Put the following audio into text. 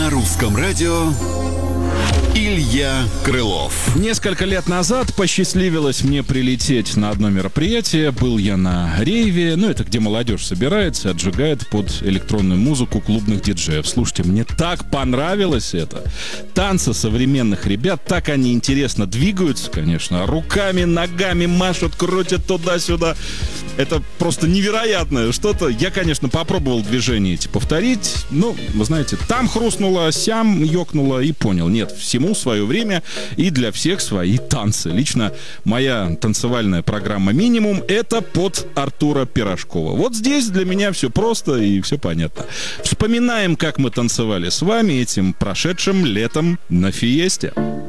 На русском радио Илья Крылов. Несколько лет назад посчастливилось мне прилететь на одно мероприятие. Был я на рейве, это где молодежь собирается, отжигает под электронную музыку клубных диджеев. Слушайте, мне так понравилось это. Танцы современных ребят, так они интересно двигаются, конечно. Руками, ногами машут, крутят туда-сюда. Это просто невероятное что-то. Я, конечно, попробовал движение эти повторить. Вы знаете, там хрустнуло, сям ёкнуло и понял. Нет, всему свое время и для всех свои танцы. Лично моя танцевальная программа «Минимум» — это под Артура Пирожкова. Вот здесь для меня все просто и все понятно. Вспоминаем, как мы танцевали с вами этим прошедшим летом на Фиесте.